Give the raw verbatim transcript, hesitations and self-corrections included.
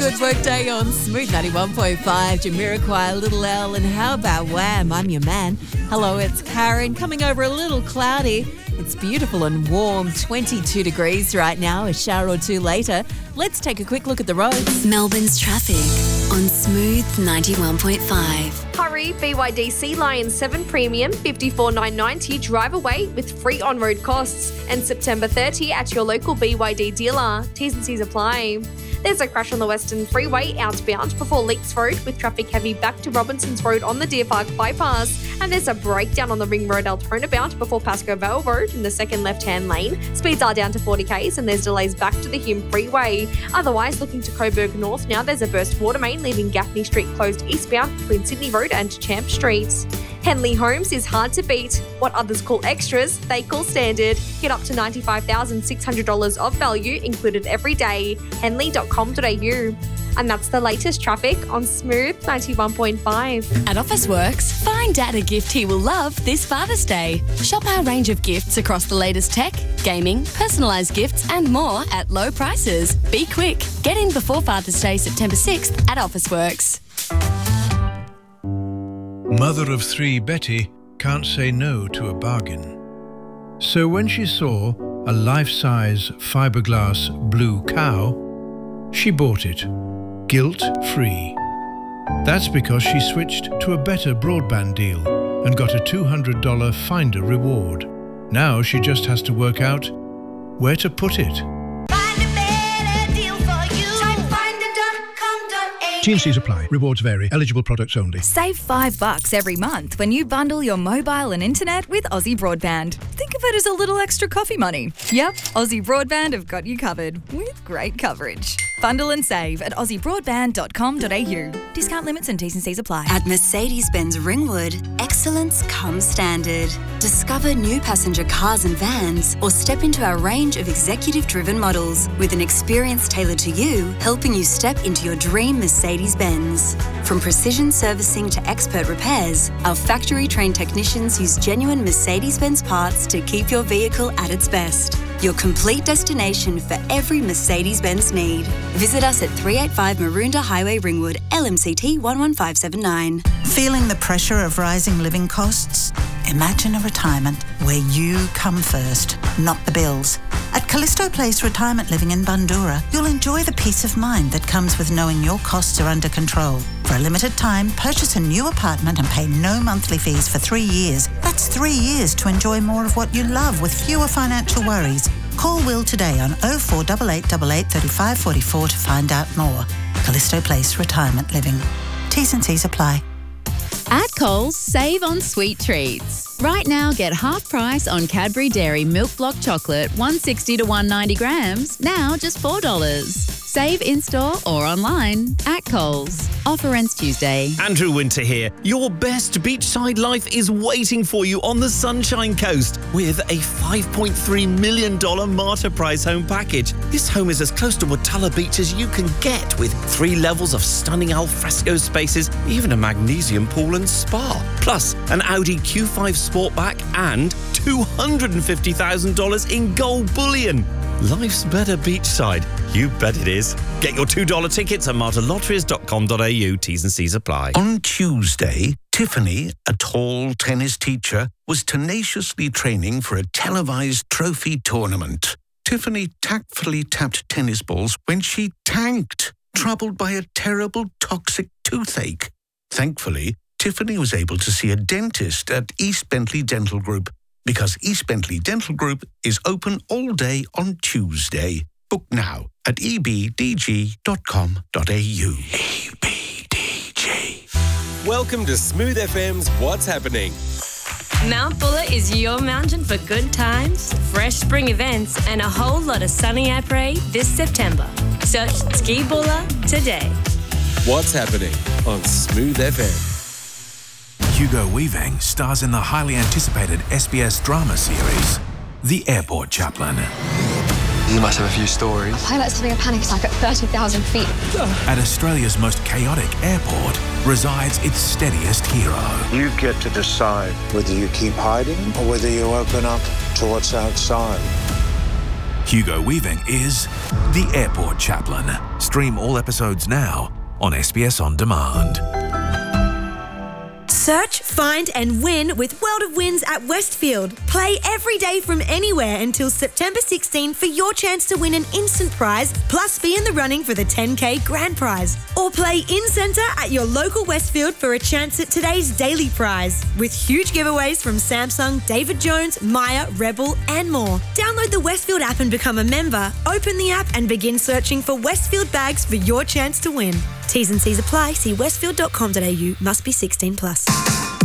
good work day on Smooth ninety-one point five. Jamiroquai, Little L, and how about Wham? I'm your man. Hello, it's Karen. Coming over a little cloudy. It's beautiful and warm, twenty-two degrees right now, a shower or two later. Let's take a quick look at the roads. Melbourne's traffic on Smooth ninety-one point five. Hurry, B Y D Sea Lion seven Premium, fifty-four thousand nine hundred ninety, drive away with free on-road costs. And September thirtieth at your local B Y D dealer. T's and C's apply. There's a crash on the Western Freeway outbound before Leaks Road with traffic heavy back to Robinsons Road on the Deer Park bypass. And there's a breakdown on the Ring Road Altona bound before Pascoe Vale Road in the second left-hand lane. Speeds are down to forty k's and there's delays back to the Hume Freeway. Otherwise, looking to Coburg North now, there's a burst water main leaving Gaffney Street closed eastbound between Sydney Road and Champ Street. Henley Homes is hard to beat. What others call extras, they call standard. Get up to ninety-five thousand six hundred dollars of value included every day. henley dot com dot a u. And that's the latest traffic on Smooth ninety-one point five. At Officeworks, find Dad a gift he will love this Father's Day. Shop our range of gifts across the latest tech, gaming, personalised gifts and more at low prices. Be quick. Get in before Father's Day, September sixth at Officeworks. Mother of three Betty can't say no to a bargain. So when she saw a life-size fiberglass blue cow, she bought it, guilt-free. That's because she switched to a better broadband deal and got a two hundred dollars Finder reward. Now she just has to work out where to put it. T and C's apply. Rewards vary. Eligible products only. Save five bucks every month when you bundle your mobile and internet with Aussie Broadband. Think of it as a little extra coffee money. Yep, Aussie Broadband have got you covered with great coverage. Bundle and save at aussie broadband dot com dot a u. Discount limits and T's and C's apply. At Mercedes-Benz Ringwood, excellence comes standard. Discover new passenger cars and vans or step into our range of executive-driven models with an experience tailored to you, helping you step into your dream Mercedes-Benz. From precision servicing to expert repairs, our factory-trained technicians use genuine Mercedes-Benz parts to keep your vehicle at its best. Your complete destination for every Mercedes-Benz need. Visit us at three eighty-five Maroondah Highway, Ringwood, L M C T one one five seven nine. Feeling the pressure of rising living costs? Imagine a retirement where you come first, not the bills. At Callisto Place Retirement Living in Bundoora, you'll enjoy the peace of mind that comes with knowing your costs are under control. For a limited time, purchase a new apartment and pay no monthly fees for three years. That's three years to enjoy more of what you love with fewer financial worries. Call Will today on oh four eight eight eight eight, three five four four to find out more. Callisto Place Retirement Living. T's and C's apply. At Coles, save on sweet treats. Right now, get half price on Cadbury Dairy Milk Block Chocolate, one sixty to one ninety grams, now just four dollars. Save in-store or online at Coles. Offer ends Tuesday. Andrew Winter here. Your best beachside life is waiting for you on the Sunshine Coast with a five point three million dollars Martyr Prize home package. This home is as close to Watala Beach as you can get, with three levels of stunning alfresco spaces, even a magnesium pool and spa. Plus, an Audi Q five Sportback and two hundred fifty thousand dollars in gold bullion. Life's better beachside. You bet it is. Get your two dollar tickets at martyr lotteries dot com dot a u. T's and C's apply. On Tuesday, Tiffany, a tall tennis teacher, was tenaciously training for a televised trophy tournament. Tiffany tactfully tapped tennis balls when she tanked, troubled by a terrible toxic toothache. Thankfully, Tiffany was able to see a dentist at East Bentley Dental Group, because East Bentley Dental Group is open all day on Tuesday. Book now at e b d g dot com dot a u. E B D G. Welcome to Smooth F M's What's Happening. Mount Buller is your mountain for good times, fresh spring events, and a whole lot of sunny après this September. Search Ski Buller today. What's Happening on Smooth F M. Hugo Weaving stars in the highly anticipated S B S drama series, The Airport Chaplain. You must have a few stories. A pilot's having a panic attack at thirty thousand feet. At Australia's most chaotic airport resides its steadiest hero. You get to decide whether you keep hiding or whether you open up to what's outside. Hugo Weaving is the Airport Chaplain. Stream all episodes now on S B S On Demand. Search, find and win with World of Wins at Westfield. Play every day from anywhere until September sixteenth for your chance to win an instant prize, plus be in the running for the ten K grand prize. Or play in-centre at your local Westfield for a chance at today's daily prize, with huge giveaways from Samsung, David Jones, Maya, Rebel and more. Download the Westfield app and become a member. Open the app and begin searching for Westfield bags for your chance to win. T's and C's apply. See westfield dot com dot a u. Must be sixteen plus.